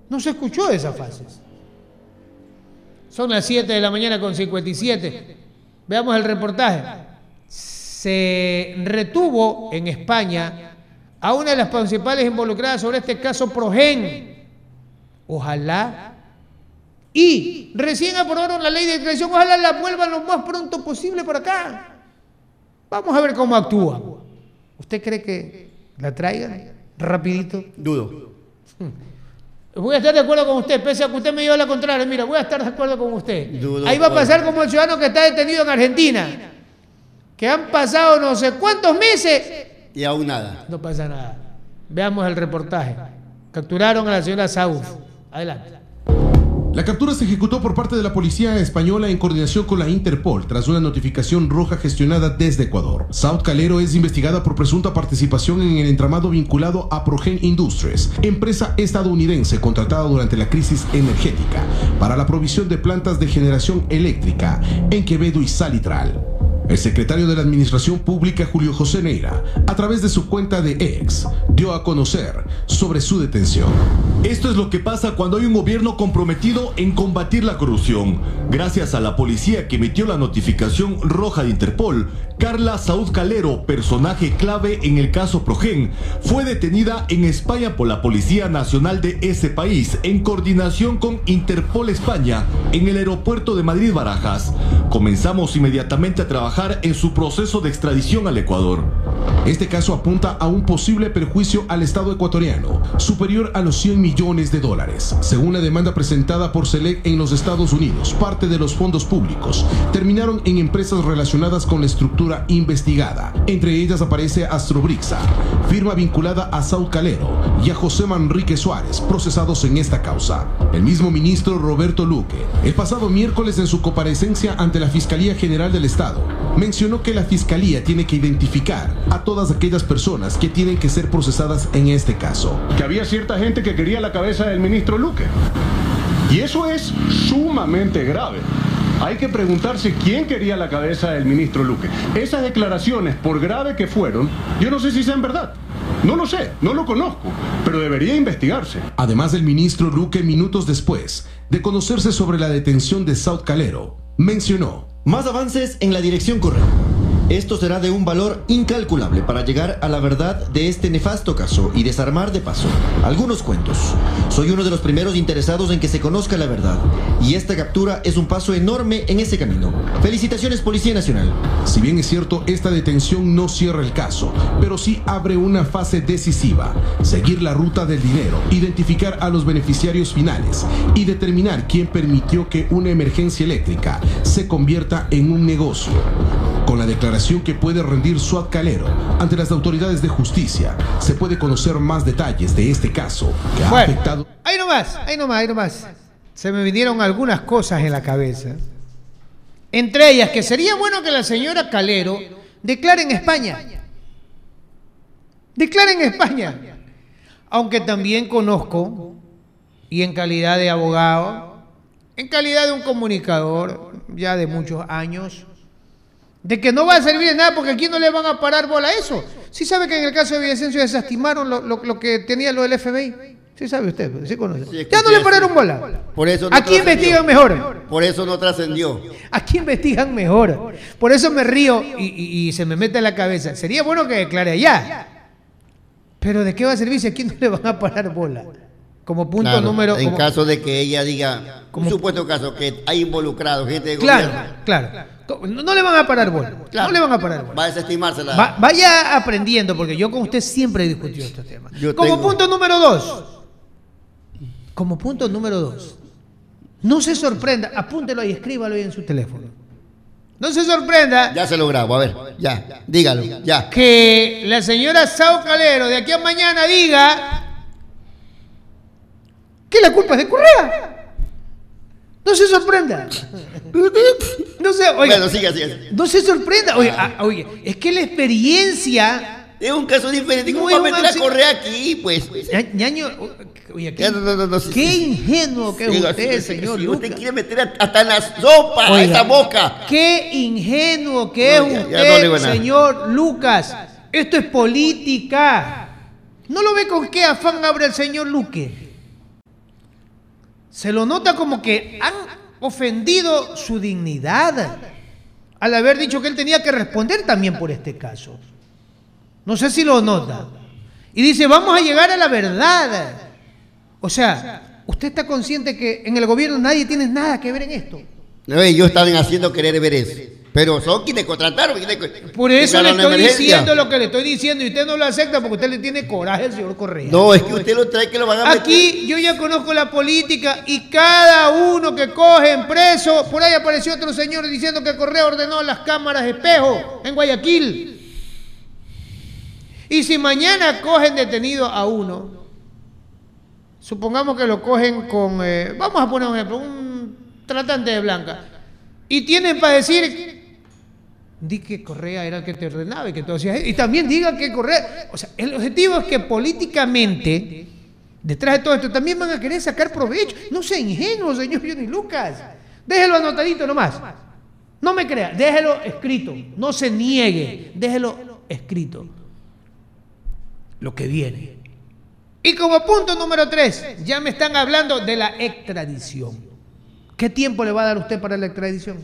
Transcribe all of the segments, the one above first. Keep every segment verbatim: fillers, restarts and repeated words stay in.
No se escuchó de esas fases. Son las siete de la mañana con cincuenta y siete. Veamos el reportaje. Se retuvo en España a una de las principales involucradas sobre este caso Progen. Ojalá. Y recién aprobaron la ley de extradición. Ojalá la vuelvan lo más pronto posible por acá. Vamos a ver cómo actúa. ¿Usted cree que la traigan rapidito? Dudo. Voy a estar de acuerdo con usted, pese a que usted me lleva a la contraria. Mira, voy a estar de acuerdo con usted. Dudo. Ahí va a pasar como el ciudadano que está detenido en Argentina, que han pasado no sé cuántos meses y aún nada. No pasa nada. Veamos el reportaje. Capturaron a la señora Saúl. Adelante. La captura se ejecutó por parte de la policía española en coordinación con la Interpol tras una notificación roja gestionada desde Ecuador. Saud Calero es investigada por presunta participación en el entramado vinculado a Progen Industries, empresa estadounidense contratada durante la crisis energética para la provisión de plantas de generación eléctrica en Quevedo y Salitral. El secretario de la Administración Pública, Julio José Neira, a través de su cuenta de X, dio a conocer sobre su detención. Esto es lo que pasa cuando hay un gobierno comprometido en combatir la corrupción. Gracias a la policía que emitió la notificación roja de Interpol, Carla Saúl Calero, personaje clave en el caso Progen, fue detenida en España por la Policía Nacional de ese país, en coordinación con Interpol España, en el aeropuerto de Madrid-Barajas. Comenzamos inmediatamente a trabajar en su proceso de extradición al Ecuador. Este caso apunta a un posible perjuicio al Estado ecuatoriano, superior a los cien millones de dólares. Según la demanda presentada por Select en los Estados Unidos, parte de los fondos públicos terminaron en empresas relacionadas con la estructura investigada. Entre ellas aparece Astrobrixa, firma vinculada a Saud Calero y a José Manrique Suárez, procesados en esta causa. El mismo ministro Roberto Luque, el pasado miércoles en su comparecencia ante la Fiscalía General del Estado, mencionó que la Fiscalía tiene que identificar a todas aquellas personas que tienen que ser procesadas en este caso. Que había cierta gente que quería la cabeza del ministro Luque. Y eso es sumamente grave. Hay que preguntarse quién quería la cabeza del ministro Luque. Esas declaraciones, por grave que fueron, yo no sé si sean verdad. No lo sé, no lo conozco, pero debería investigarse. Además, el ministro Luque, minutos después de conocerse sobre la detención de Saud Calero, mencionó: más avances en la dirección correcta. Esto será de un valor incalculable para llegar a la verdad de este nefasto caso y desarmar de paso algunos cuentos. Soy uno de los primeros interesados en que se conozca la verdad, y esta captura es un paso enorme en ese camino. Felicitaciones, Policía Nacional. Si bien es cierto, esta detención no cierra el caso, pero sí abre una fase decisiva: seguir la ruta del dinero, identificar a los beneficiarios finales y determinar quién permitió que una emergencia eléctrica se convierta en un negocio. Con la declaración que puede rendir Saud Calero ante las autoridades de justicia, se puede conocer más detalles de este caso que ha bueno, afectado... Ahí nomás, ahí nomás, ahí nomás. Se me vinieron algunas cosas en la cabeza. Entre ellas, que sería bueno que la señora Calero declare en España. Declare en España. Aunque también conozco, y en calidad de abogado, en calidad de un comunicador ya de muchos años, de que no va a servir de nada porque aquí no le van a parar bola a eso. Sí sabe que en el caso de Villavicencio desestimaron lo, lo, lo que tenía lo del F B I. Sí sabe usted, sí conoce. Sí, ya no le pararon bola. Por eso no aquí investigan mejor. Por eso no trascendió. Aquí investigan mejor. Por eso me río y, y, y se me mete en la cabeza. Sería bueno que declare allá. Pero ¿de qué va a servir si aquí no le van a parar bola? Como punto claro, número... En como, caso de que ella diga, como, un supuesto caso, que hay involucrado gente de claro, gobierno. Claro, claro. No, no le van a parar bola. Claro, no le van a parar bola. Va a desestimársela. Va, vaya aprendiendo, porque yo con usted siempre he discutido estos temas. Yo Como tengo... punto número dos. Como punto número dos. No se sorprenda. Apúntelo ahí, escríbalo ahí en su teléfono. No se sorprenda. Ya se lo grabo, a ver, ya, dígalo, ya. Que la señora Saúl Calero de aquí a mañana diga que la culpa es de Correa. No se sorprenda. No se, oiga, bueno, siga, siga. No se sorprenda. Oiga, ah, oiga, es que la experiencia es un caso diferente. ¿Cómo no va a meter acc... a Correa aquí, pues? Ñaño, oiga, qué, no, no, no, no, qué sí, ingenuo que es sí, usted, sí, señor sí, Lucas. Usted quiere meter hasta en la sopa oiga, a esa boca. Qué ingenuo que no, es ya, usted, ya no señor Lucas. Esto es política. ¿No lo ve con qué afán abre el señor Luque? se lo nota como que han ofendido su dignidad al haber dicho que él tenía que responder también por este caso. No sé si lo nota. Y dice, vamos a llegar a la verdad. O sea, usted está consciente que en el gobierno nadie tiene nada que ver en esto. No, ellos están haciendo querer ver eso. Pero son quienes contrataron. Quienes, Por eso le estoy diciendo lo que le estoy diciendo y usted no lo acepta porque usted le tiene coraje al señor Correa. No, es que usted lo trae que lo van a meter. Aquí yo ya conozco la política y cada uno que cogen preso, por ahí apareció otro señor diciendo que Correa ordenó las cámaras espejo en Guayaquil. Y si mañana cogen detenido a uno, supongamos que lo cogen con, eh, vamos a poner un ejemplo, un tratante de blanca, y tienen para decir, di que Correa era el que te ordenaba y que tú hacías, y también diga que Correa, o sea, el objetivo es que políticamente, detrás de todo esto, también van a querer sacar provecho. No sea ingenuo, señor Johnny Lucas, déjelo anotadito nomás, no me crea, déjelo escrito, no se niegue, déjelo escrito, lo que viene. Y como punto número tres, ya me están hablando de la extradición. ¿Qué tiempo le va a dar usted para la extradición?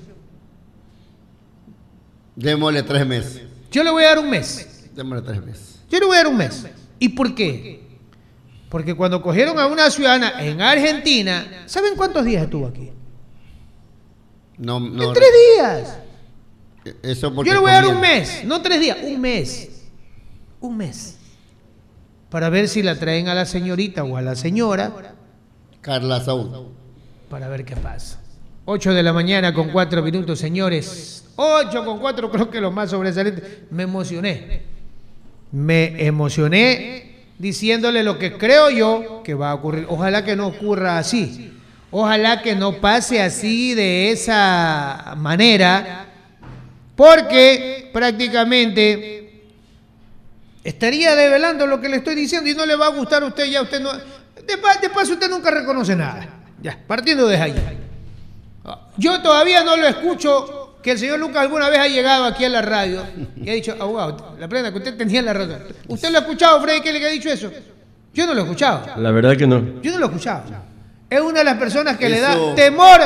Démosle tres meses. Yo le voy a dar un mes. Démosle tres meses. Yo le voy a dar un mes. ¿Y por qué? Porque cuando cogieron a una ciudadana en Argentina, ¿saben cuántos días estuvo aquí? No, no. En tres días. Eso porque Yo le voy a dar cogieron. un mes, no tres días, un mes. Un mes. Para ver si la traen a la señorita o a la señora. Carla Saúl. Para ver qué pasa. ocho de la mañana con cuatro minutos, señores. ocho con cuatro, creo que lo más sobresaliente. Me emocioné. Me emocioné diciéndole lo que creo yo que va a ocurrir. Ojalá que no ocurra así. Ojalá que no pase así de esa manera. Porque prácticamente estaría develando lo que le estoy diciendo y no le va a gustar a usted. Ya usted no. De, de paso, usted nunca reconoce nada. Ya, partiendo de ahí. Yo todavía no lo escucho que el señor Lucas alguna vez ha llegado aquí a la radio y ha dicho, abogado, la plena que usted tenía la razón. ¿Usted lo ha escuchado, Freddy, que le ha dicho eso? Yo no lo he escuchado. La verdad que no. Yo no lo he escuchado. Es una de las personas que Eso, le da temor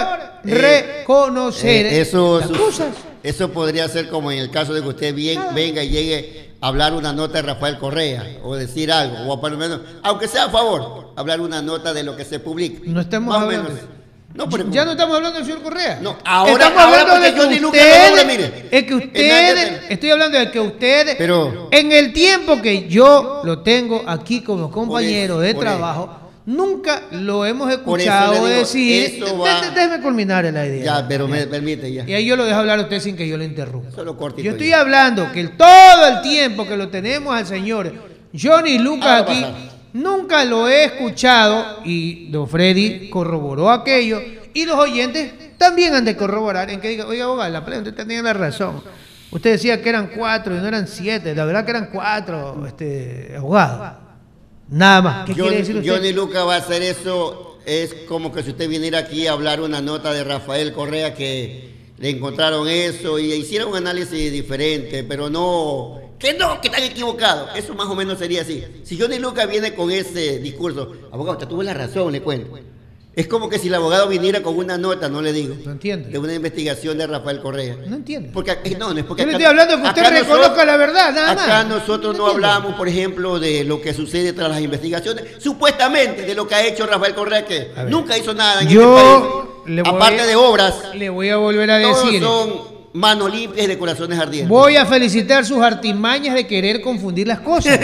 eh, reconocer eh, eso, las eso, cosas. eso podría ser como en el caso de que usted bien, venga y llegue a hablar una nota de Rafael Correa o decir algo, o por lo menos, aunque sea a favor, hablar una nota de lo que se publica. No estamos Más o hablando. menos. No, pero, Ya no estamos hablando del señor Correa. No, ahora- estamos ahora hablando porque de que Johnny Lucas usted, no habla, mire. es que Es usted, nada que- estoy hablando de que usted, Pero- en el tiempo que yo lo tengo aquí como compañero eso, de por trabajo, nunca lo hemos Por eso escuchado le digo, decir. eso va- Dé- Déjeme culminar la idea. ya, pero me permite ya. Y ahí yo lo dejo hablar a usted sin que yo le interrumpa. Solo cortito Yo estoy ya. hablando que el- todo el tiempo que lo tenemos al señor Johnny Lucas Ah, aquí, pasa. nunca lo he escuchado y don Freddy corroboró aquello y los oyentes también han de corroborar en que diga, oiga, abogado, la plena, usted tenía la razón. Usted decía que eran cuatro y no eran siete, la verdad que eran cuatro, este, abogado. Nada más. ¿Qué Johnny, quiere decir usted? Johnny Lucas va a hacer eso, es como que si usted viniera aquí a hablar una nota de Rafael Correa que le encontraron eso y hiciera un análisis diferente, pero no, que no, que están equivocados. Eso más o menos sería así. Si Johnny Lucas viene con ese discurso, abogado, usted tuvo la razón, le cuento. Es como que si el abogado viniera con una nota, no le digo, No entiendo. de una investigación de Rafael Correa. No entiendo. Porque eh, no, no es porque Yo le acá- estoy hablando que usted acá reconozca nosotros- la verdad, nada más. Acá nosotros no No entiendo. hablamos, por ejemplo, de lo que sucede tras las investigaciones, supuestamente de lo que ha hecho Rafael Correa, que A ver. nunca hizo nada en Yo este le país. voy- Aparte de obras, Le voy a volver a todos decir. son manos limpias y de corazones ardientes. Voy a felicitar sus artimañas de querer confundir las cosas.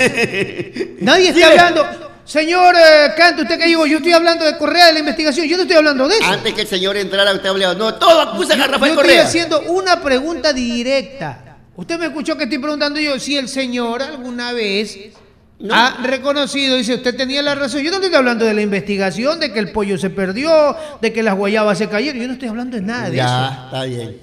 Nadie está Sí. hablando. Señor eh, Canto, usted que digo, yo estoy hablando de Correa de la investigación, yo no estoy hablando de eso. Antes que el señor entrara, usted hablaba, no, todos acusan a Yo Rafael estoy Correa. haciendo una pregunta directa. Usted me escuchó que estoy preguntando yo si el señor alguna vez No. ha reconocido, dice, usted tenía la razón. Yo no estoy hablando de la investigación, de que el pollo se perdió, de que las guayabas se cayeron. Yo no estoy hablando de nada de eso. Ya, está bien.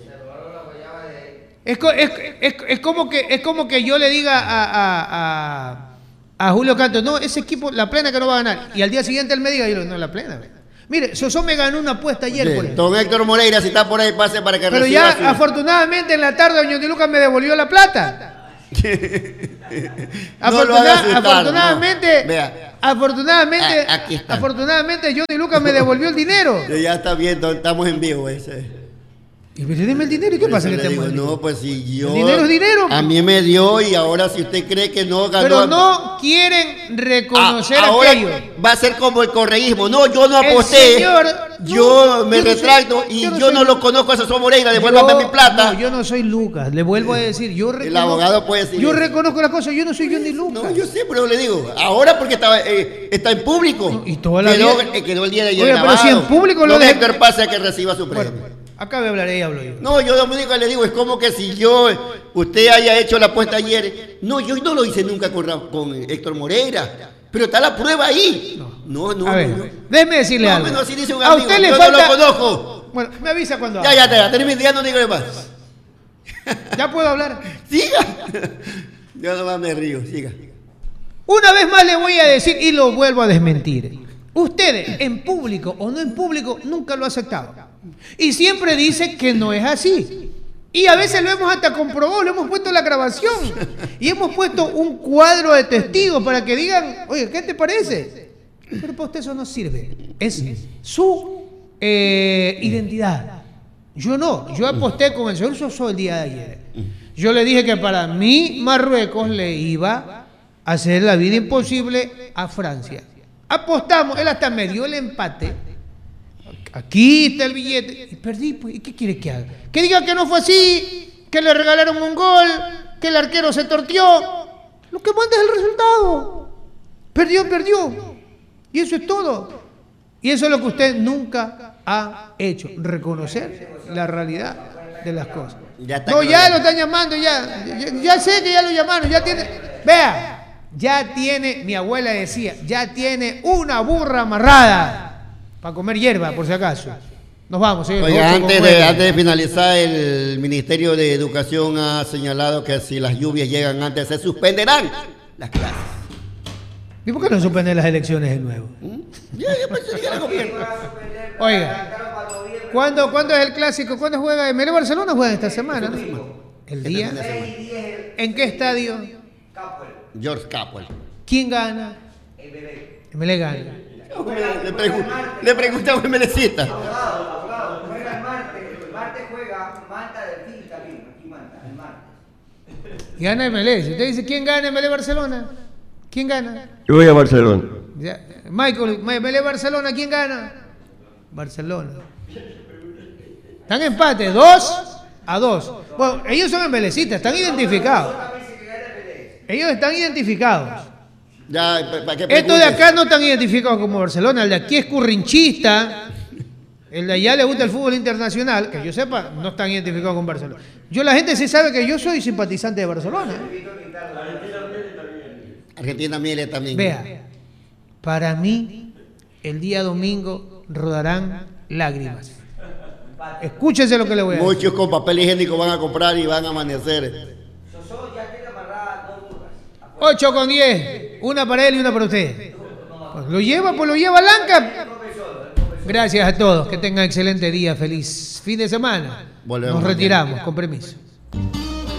Es, co- es, es- es como que, es como que yo le diga a, a, a, a Julio Canto, no, ese equipo, la plena que no va a ganar. Y al día siguiente él me diga, yo le digo, no, la plena. Mire, Sosó me ganó una apuesta ayer por Sí, él. Don Héctor Moreira, si está por ahí, pase para que Pero reciba ya, su- afortunadamente, en la tarde, doña Di Lucas me devolvió la plata. No lo haga asustar, afortunadamente, no. Vea. afortunadamente, Ah, aquí está. afortunadamente Johnny Lucas me devolvió el dinero. Ya está viendo, estamos en vivo ese. Y me dime el dinero, ¿y qué Por pasa eso que le estamos digo, en vivo? no, pues si yo. El dinero es dinero. A mí me dio y ahora si usted cree que no ganó. Pero no quieren reconocer Ah, ahora aquello. va a ser como el correísmo. No, yo no El aposté. señor- yo no, me yo no soy- retracto y yo yo no no, soy- lo conozco a Sosó Moreira. Devuélvame Yo- mi plata. No, yo no soy Lucas, le vuelvo a decir, yo reconozco, abogado puede decir yo eso. reconozco las cosas, yo no soy Johnny Lucas. No, yo sé, pero le digo, ahora porque estaba, eh, está en público. No, y toda la quedó, vida- eh, quedó el día de ayer Oiga, pero grabado. si en público lo Don de- Héctor pasa que reciba su premio. Bueno, acá me hablaré y hablo yo. No, yo lo único que le digo es como que si yo, usted haya hecho la apuesta ayer. No, yo no lo hice nunca con, Ra- con Héctor Moreira. Pero está la prueba ahí. No, no, A ver, no. no. déjeme decirle No, algo. bueno, así dice un A amigo, usted le yo falta... no lo conozco. Bueno, me avisa cuando Ya, hable. ya, ya, terminé, ya no digo más. ¿Ya puedo hablar? Siga. Yo nomás me río, siga. Una vez más le voy a decir y lo vuelvo a desmentir. Ustedes, en público o no en público, nunca lo han aceptado. Y siempre dice que no es así. Y a veces lo hemos hasta comprobado, le hemos puesto la grabación. Y hemos puesto un cuadro de testigos para que digan, oye, ¿qué te parece? Pero para usted eso no sirve. Es su eh, identidad. Yo no, yo aposté con el señor Sosó el día de ayer. Yo le dije que para mí Marruecos le iba a hacer la vida imposible a Francia. Apostamos, él hasta me dio el empate. Aquí está el billete. Y perdí, pues. ¿Y qué quiere que haga? Que diga que no fue así, que le regalaron un gol, que el arquero se torteó. Lo que manda es el resultado. Perdió, perdió. Y eso es todo. Y eso es lo que usted nunca ha hecho. Reconocer la realidad de las cosas. Ya está No, claro. ya lo están llamando, ya, ya. Ya sé que ya lo llamaron, ya tiene. Vea, ya tiene, mi abuela decía, ya tiene una burra amarrada para comer hierba, por si acaso. Nos vamos, señor. Oiga, ocho con antes de, nueve. antes de finalizar, el Ministerio de Educación ha señalado que si las lluvias llegan antes, se suspenderán las clases. ¿Y por qué no suspenden las elecciones de nuevo? Ya, ya pensé que era el gobierno. Oiga, ¿cuándo, ¿cuándo es el clásico? ¿Cuándo juega? ¿Melé Barcelona juega esta semana? ¿No? El día. ¿En qué estadio? George Capwell. ¿Quién gana? M L E gana. Le, pregu- le pregunté a un melecista. Juega el martes, el martes juega Manta del Fin también, aquí Manta, el martes. Gana M L E. Si usted dice quién gana M L E Barcelona, ¿quién gana? Yo voy a Barcelona. Ya, Michael, M L E Barcelona, ¿quién gana? Barcelona. Están en empate, dos a dos. Bueno, ellos son embelecistas, están identificados. Ellos están identificados. Ya, ¿para qué Estos de preguntes? acá no están identificados como Barcelona. El de aquí es currinchista. El de allá le gusta el fútbol internacional. Que yo sepa, no están identificados con Barcelona. Yo, la gente sí sabe que yo soy simpatizante de Barcelona. Argentina Miele también. Vea, para mí, el día domingo rodarán lágrimas. Escúchese lo que le voy a decir. Muchos con papel higiénico van a comprar y van a amanecer. ocho con diez. Una para él y una para usted. Pues lo lleva, pues lo lleva Lanca. Gracias a todos. Que tengan excelente día. Feliz fin de semana. Volvemos Nos mañana. retiramos. Con permiso.